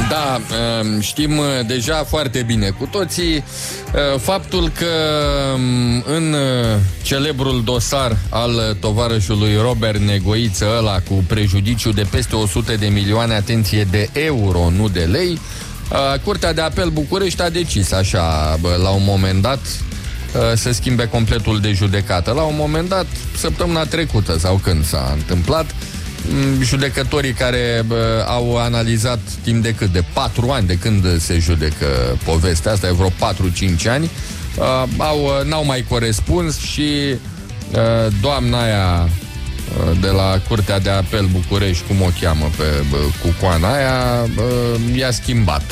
Da, știm deja foarte bine cu toții faptul că în celebrul dosar al tovarășului Robert Negoiță, ăla cu prejudiciu de peste 100 de milioane, atenție, de euro, nu de lei, Curtea de Apel București a decis așa, la un moment dat, să schimbe completul de judecată. La un moment dat, săptămâna trecută sau când s-a întâmplat, judecătorii care au analizat timp de cât? De 4 ani de când se judecă povestea asta, e vreo 4-5 ani, n-au mai corespuns și doamna aia de la Curtea de Apel București, cum o cheamă pe cucoana aia, i-a schimbat.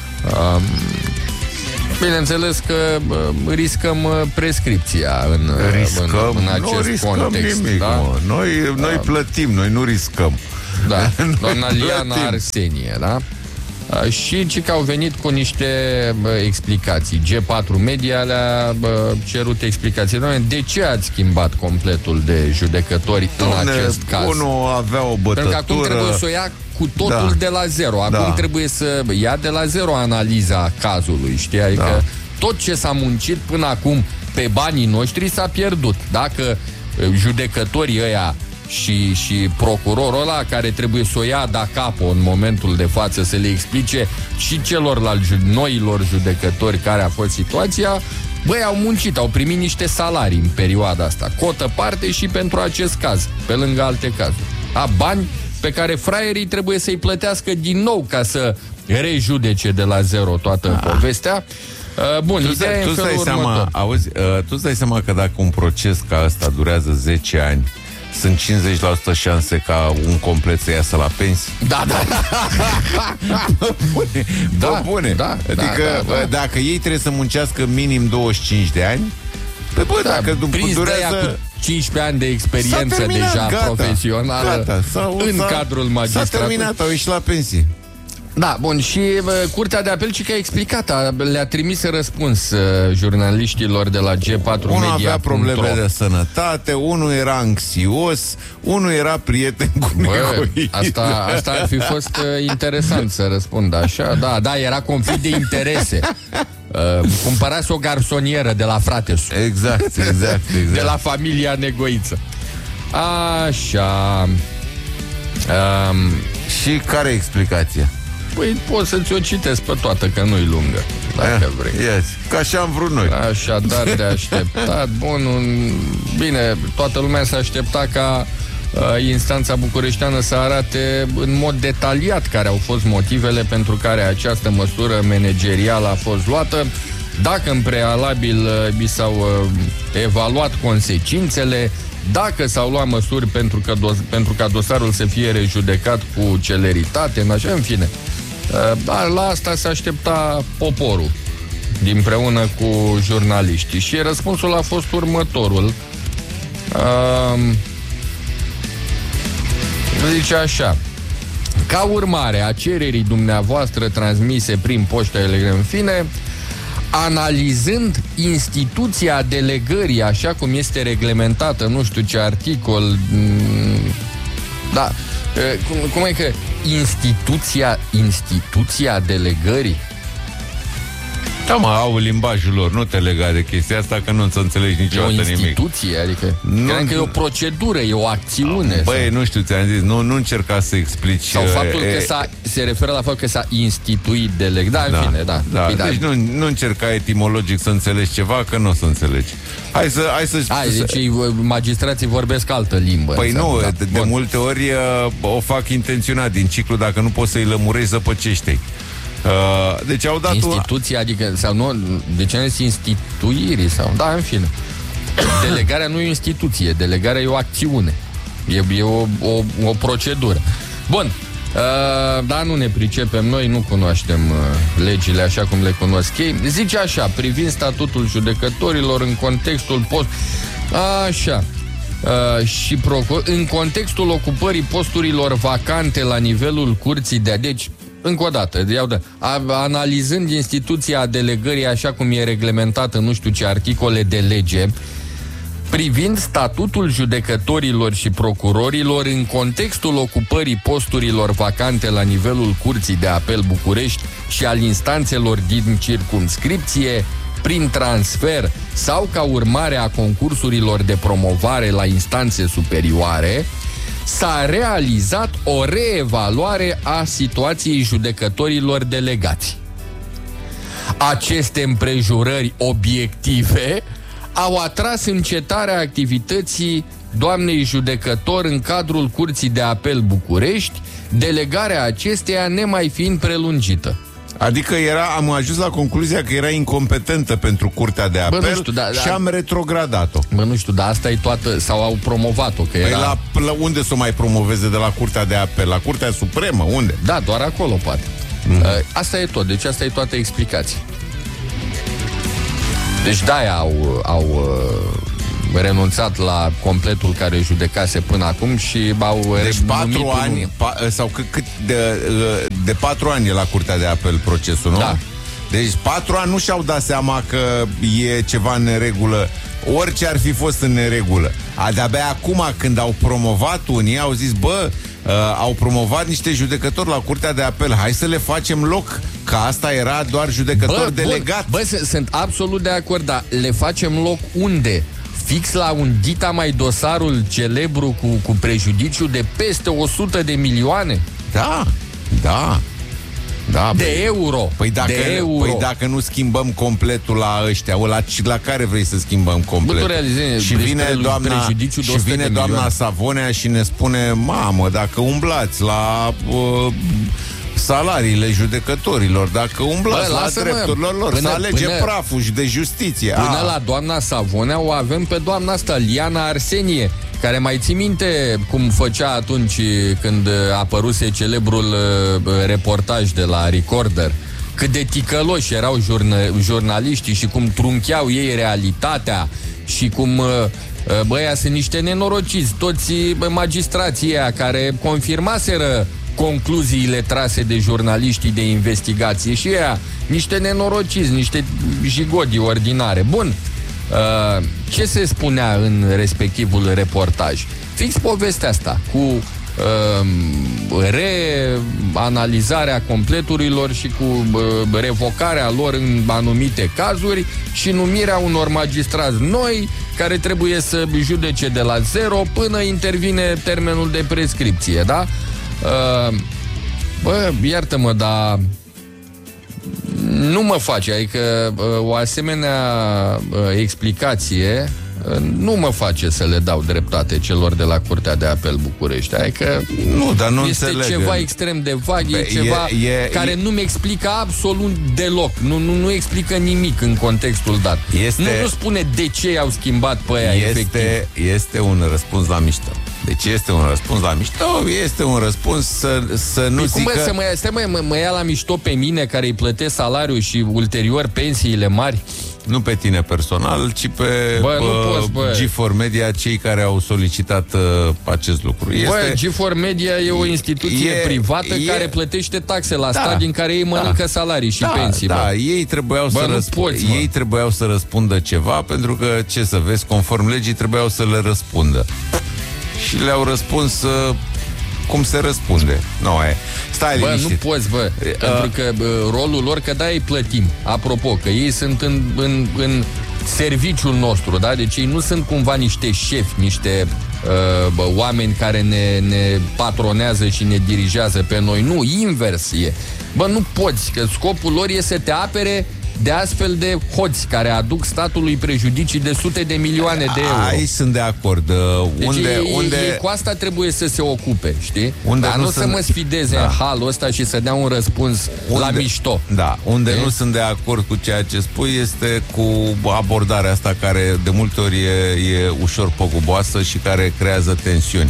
Bineînțeles că riscăm prescripția în acest context. Nimic, da? Noi plătim, noi nu riscăm. Da, doamna Liana Arsenie, da? Și că au venit cu niște explicații. G4 Media le-a cerut explicații. De ce ați schimbat completul de judecători în acest caz? Unul avea o bătătură. Pentru că acum trebuie să o ia cu totul de la zero. Acum trebuie să ia de la zero analiza cazului, știi? Adică tot ce s-a muncit până acum pe banii noștri s-a pierdut. Dacă judecătorii ăia și procurorul ăla care trebuie să o ia da capo în momentul de față, să le explice și celorlalți noilor judecători care a fost situația, băi, au muncit, au primit niște salarii în perioada asta, cotă parte și pentru acest caz, pe lângă alte cazuri. Bani pe care fraierii trebuie să-i plătească din nou ca să rejudece de la zero toată povestea. Bun, ideea e în felul următor. Auzi, tu îți dai seama că dacă un proces ca ăsta durează 10 ani, sunt 50% șanse ca un complet să iasă la pensii? Da. Bune. Adică dacă ei trebuie să muncească minim 25 de ani, dacă durează cu 15 ani de experiență deja profesională în cadrul magistraturii. S-a terminat, au ieșit la pensie. Da, bun, și Curtea de Apel și că a explicat, le-a trimis răspuns jurnaliștilor de la G4 Media. Unul avea probleme de sănătate, unul era anxios, unul era prieten cu Negoiță. Asta ar fi fost interesant să răspund așa. Da, era conflict de interese. Cumpărați o garsonieră de la fratesul. Exact. De la familia Negoiță. Așa. Și care e explicația? Păi pot să ți-o citesc pe toată, că nu-i lungă, dacă vrei. Că așa am vrut noi. Așadar de așteptat. Bun, bine, toată lumea s-a aștepta ca instanța bucureșteană să arate în mod detaliat care au fost motivele pentru care această măsură managerială a fost luată, dacă în prealabil i s-au evaluat consecințele, dacă s-au luat măsuri pentru ca dosarul să fie rejudecat cu celeritate, în fine. Dar la asta se aștepta poporul împreună cu jurnaliștii. Și răspunsul a fost următorul. Zice așa: ca urmare a cererii dumneavoastră transmise prin poștă electronică, în fine, analizând instituția delegării așa cum este reglementată, nu știu ce articol, cum e că instituția delegării? Da, au limbajul lor, nu te lega de chestia asta, că nu înțelegi niciodată nimic. E o instituție, adică cred că e o procedură, e o acțiune. Băi, nu știu, ți-am zis, nu încerca să explici. Sau faptul că se referă la faptul că s-a instituit în fine, da. Deci nu încerca etimologic să înțelegi ceva, că nu o să înțelegi. Deci magistrații vorbesc altă limbă. Păi nu, de multe ori o fac intenționat din ciclu, dacă nu poți să-i lămurești, zăpăcește-i. Deci au dat instituția, adică, sau nu, de ce nu este instituirii sau, în fine. Delegarea nu e o instituție, delegarea e o acțiune. E o procedură. Bun. Dar nu ne pricepem noi, nu cunoaștem legile așa cum le cunosc ei. Zice așa: privind statutul judecătorilor în contextul și în contextul ocupării posturilor vacante la nivelul curții deci, încă o dată, analizând instituția delegării așa cum e reglementată, nu știu ce articole de lege, privind statutul judecătorilor și procurorilor în contextul ocupării posturilor vacante la nivelul Curții de Apel București și al instanțelor din circumscripție, prin transfer sau ca urmare a concursurilor de promovare la instanțe superioare, s-a realizat o reevaluare a situației judecătorilor delegați. Aceste împrejurări obiective au atras încetarea activității doamnei judecător în cadrul Curții de Apel București, delegarea acesteia nemai fiind prelungită. Adică am ajuns la concluzia că era incompetentă pentru Curtea de Apel. Nu știu, și am retrogradat-o. Nu știu, dar asta e toată, sau au promovat-o, că era... la unde să o mai promoveze de la Curtea de Apel? La Curtea Supremă? Unde? Da, doar acolo poate. Asta e tot, deci asta e toată explicația. Deci de-aia au renunțat la completul care judecase până acum și au... Deci 4 ani, sau cât de 4 ani e la Curtea de Apel procesul, nu? Da. Deci 4 ani nu și-au dat seama că e ceva în neregulă, orice ar fi fost în neregulă. De-abia acum, când au promovat unii, au zis, au promovat niște judecători la Curtea de Apel, hai să le facem loc, că asta era doar judecător delegat. Sunt absolut de acord, dar le facem loc unde? Fix la un dita mai dosarul celebru cu prejudiciu de peste 100 de milioane? Da, de euro. Păi dacă nu schimbăm completul la ăștia, la care vrei să schimbăm completul? Și vine doamna Savonea și ne spune, mamă, dacă umblați la salariile judecătorilor, dacă umblați la drepturilor lor, să alege praful și de justiție. Până la doamna Savonea o avem pe doamna asta, Liana Arsenie, care mai ții minte cum făcea atunci când apăruse celebrul reportaj de la Recorder, cât de ticăloși erau jurnaliștii și cum truncheau ei realitatea și cum băia sunt niște nenorociți, toți magistrații aia care confirmaseră concluziile trase de jurnaliștii de investigație și ea, niște nenorociți, niște jigodi ordinare. Bun, ce se spunea în respectivul reportaj? Fix povestea asta, cu reanalizarea completurilor și cu revocarea lor în anumite cazuri și numirea unor magistrați noi care trebuie să judece de la zero până intervine termenul de prescripție, da? Iartă-mă, dar nu mă face, adică o asemenea explicație nu mă face să le dau dreptate celor de la Curtea de Apel București. Adică nu, dar nu este înțeleg. Ceva extrem de vag, ceva care nu-mi explică absolut deloc. Nu explică nimic în contextul dat. Nu spune de ce i-au schimbat pe aia efectiv. Este un răspuns la mișto. Deci este un răspuns la mișto, este un răspuns să nu zică... Mă ia la mișto pe mine care îi plătesc salariul și ulterior pensiile mari? Nu pe tine personal, ci pe G4 Media, cei care au solicitat acest lucru. G4 Media e o instituție privată care plătește taxe la stat, din care ei mănâncă salarii și pensii. Ei trebuiau să răspundă ceva, pentru că, ce să vezi, conform legii trebuiau să le răspundă. Și le-au răspuns cum se răspunde. Stai liniștit. Nu poți, pentru că rolul lor, că îi plătim. Apropo, că ei sunt în serviciul nostru, da? Deci ei nu sunt cumva niște șefi, niște oameni care ne patronează și ne dirigează pe noi. Nu, invers e. Nu poți, că scopul lor e să te apere de astfel de hoți care aduc statului prejudicii de sute de milioane de euro. Aici sunt de acord. Ei cu asta trebuie să se ocupe, știi? Dar nu să mă sfideze în halul ăsta și să dea un răspuns la mișto. Nu sunt de acord cu ceea ce spui este cu abordarea asta care de multe ori e ușor păguboasă și care creează tensiuni.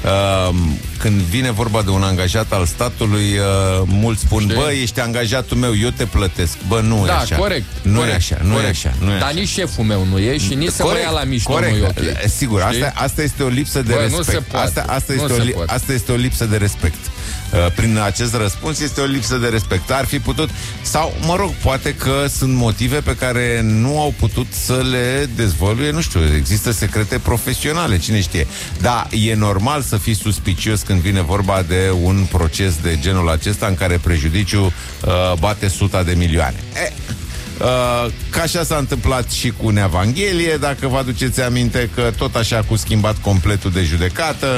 Când vine vorba de un angajat al statului, mulți spun, bă, ești angajatul meu, eu te plătesc. Bă, nu e așa. Corect. Nu e așa, nu e așa. Dar nici șeful meu nu e și nici să mă ia la mișto nu e ok. Sigur, asta este o lipsă de respect. Asta este o lipsă de respect. Prin acest răspuns este o lipsă de respect. Ar fi putut, sau, mă rog, poate că sunt motive pe care nu au putut să le dezvăluie, nu știu, există secrete profesionale, cine știe. Dar e normal să fii suspicios când vine vorba de un proces de genul acesta în care prejudiciul bate 100 de milioane. Ca așa s-a întâmplat și cu Neavanghelie, dacă vă aduceți aminte, că tot așa cu schimbat completul de judecată.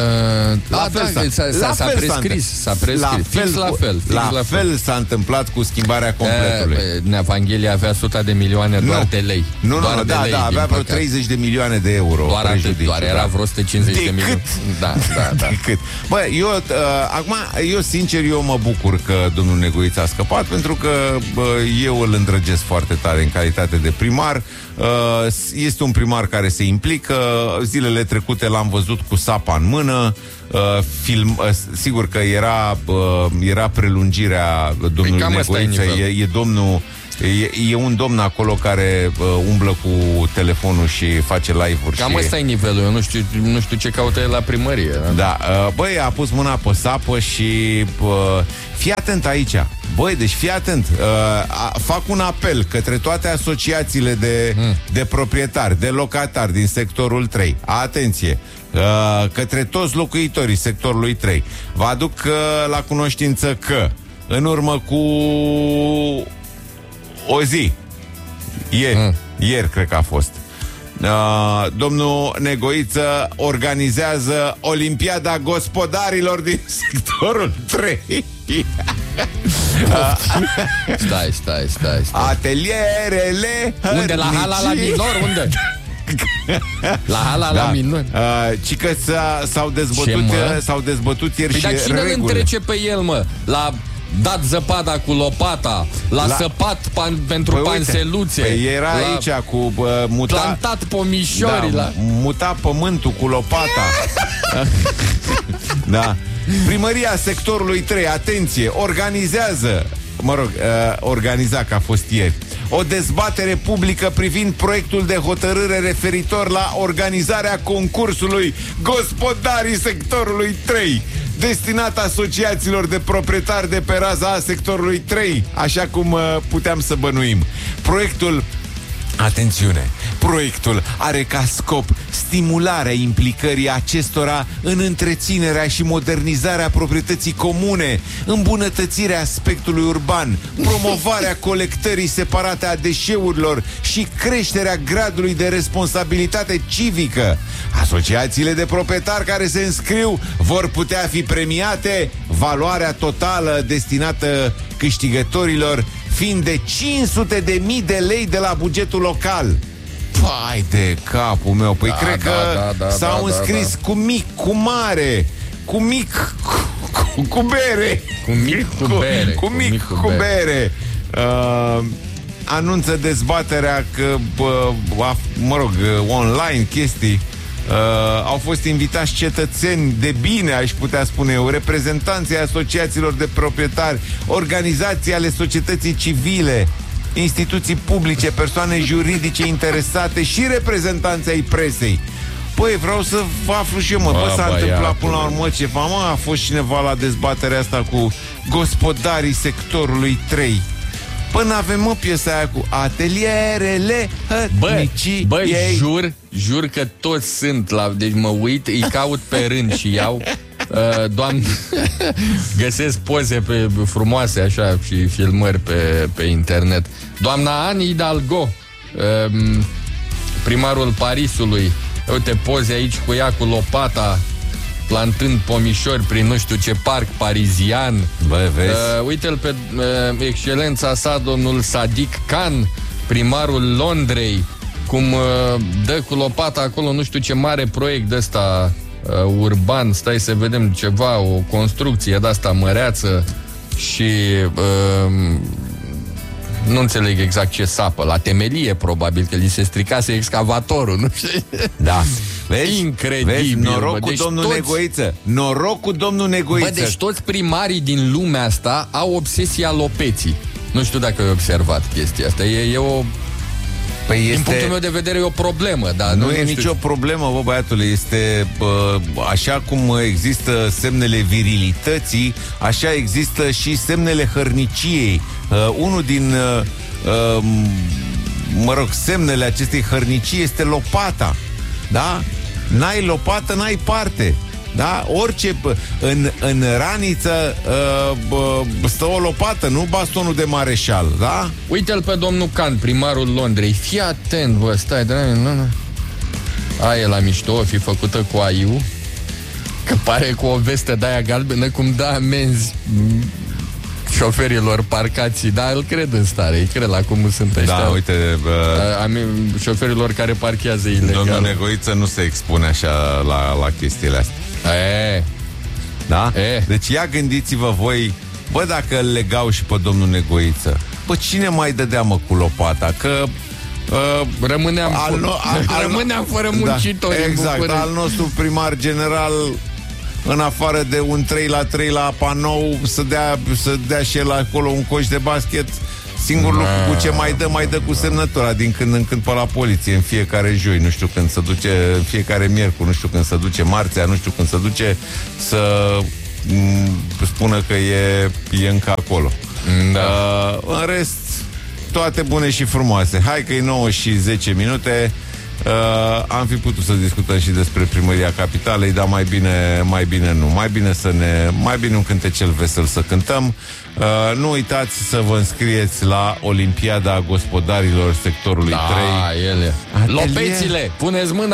S-a prescris. La fel s-a întâmplat cu schimbarea completului. Neavanghelie avea 100 de milioane doar de lei. Avea vreo 30 de milioane de euro. Doar era vreo 150 de milioane. Decât. Bă, acum, sincer, eu mă bucur că domnul Negoiță a scăpat, pentru că eu îl îndrăgesc foarte tare în calitate de primar. Este un primar care se implică. Zilele trecute l-am văzut cu sapa în mână. Sigur că era prelungirea domnului Negoiță. E un domn acolo care umblă cu telefonul și face live-uri. Cam ăsta e nivelul. Eu nu știu ce caută el la primărie. Da, băi, a pus mâna pe sapă și fii atent aici. Băi, deci fii atent. Fac un apel către toate asociațiile de proprietari, de locatari din sectorul 3. Atenție! Către toți locuitorii sectorului 3. Vă aduc la cunoștință că în urmă cu o zi, ieri cred că a fost, domnul Negoiță organizează Olimpiada Gospodarilor din sectorul 3. Stai. Atelierele unde? La hala la minor? Unde? La hala la minor. Ci că s-au dezbătut ieri și dar cine îl întrece pe el, mă? La dat zăpada cu lopata, săpat pentru panseluțe. Era aici cu plantat pomișori, muta pământul cu lopata. Da. Primăria sectorului 3, atenție, organiza, că a fost ieri, o dezbatere publică privind proiectul de hotărâre referitor la organizarea concursului Gospodarii sectorului 3, destinat asociațiilor de proprietari de pe raza a sectorului 3, așa cum puteam să bănuim. Proiectul are ca scop stimularea implicării acestora în întreținerea și modernizarea proprietății comune, îmbunătățirea aspectului urban, promovarea colectării separate a deșeurilor și creșterea gradului de responsabilitate civică. Asociațiile de proprietari care se înscriu vor putea fi premiate, valoarea totală destinată câștigătorilor fiind de 500.000 de lei de la bugetul local. Pai de capul meu. Păi cred că s-au înscris cu mic, cu mare, cu mic, cu bere. Cu mic, cu bere. Anunță dezbaterea că, online chestii. Au fost invitați cetățeni de bine, aș putea spune eu, reprezentanții asociațiilor de proprietari, organizații ale societății civile, instituții publice, persoane juridice interesate și reprezentanții ai presei. Păi, vreau să vă aflu și eu, s-a întâmplat până la urmă ceva, a fost cineva la dezbaterea asta cu gospodarii sectorului 3. Până avem piesa aia cu atelierele hărnicii. Băi, jur că toți sunt deci mă uit, îi caut pe rând și iau doamne, găsesc poze frumoase așa și filmări pe internet. Doamna Anne Hidalgo, primarul Parisului. Uite poze aici cu ea cu lopata, plantând pomișori prin nu știu ce parc parizian. Bă, vezi? Uite-l pe excelența sa, domnul Sadiq Khan, primarul Londrei, cum dă cu lopata acolo nu știu ce mare proiect de ăsta urban. Stai să vedem ceva, o construcție de asta măreață și nu înțeleg exact ce sapă. La temelie, probabil, că li se stricase excavatorul, nu știu. Da. Vezi? Incredibil. Vezi? Noroc cu Deci domnul Negoiță. Noroc cu domnul Negoiță. Bă, deci toți primarii din lumea asta au obsesia lopeții. Nu știu dacă ai observat chestia asta. E o... Păi din punctul meu de vedere e o problemă, dar nu e nicio problemă, bă, băiatule. Este așa cum există semnele virilității, așa există și semnele hărniciei. Unul din semnele acestei hărnicii este lopata. Da? N-ai lopată, n-ai parte. Da? Orice în raniță stă o lopată, nu bastonul de mareșal, da? Uite-l pe domnul Khan, primarul Londrei. Fii atent, bă, stai, aia la mișto, o fi făcută cu aiu, că pare cu o vestă de-aia galbenă, cum dă amenzi șoferilor parcați, dar îl cred în stare, îi cred la cum sunt ăștia. Da, uite, șoferilor care parchează ilegal. Domnul Negoiță nu se expune așa la chestiile astea. Da? Deci ia gândiți-vă voi, bă, dacă îl legau și pe domnul Negoiță, bă, cine mai dădea, mă, cu lopata? Că rămâneam fără muncitori. Da, exact, al nostru primar general, în afară de un 3-3 la panou, să dea și el acolo un coș de basket. Singurul lucru cu ce mai dă cu semnătura din când în când pe la poliție, în fiecare joi, nu știu când se duce, în fiecare miercuri, nu știu când se duce, marțea, nu știu când se duce, să spună că e încă acolo. Da. În rest, toate bune și frumoase. Hai că e 9:10. Am fi putut să discutăm și despre primăria capitalei, dar mai bine nu. Mai bine un cântecel vesel să cântăm. Nu uitați să vă înscrieți la Olimpiada Gospodarilor sectorului 3. Lopețile, puneți mâna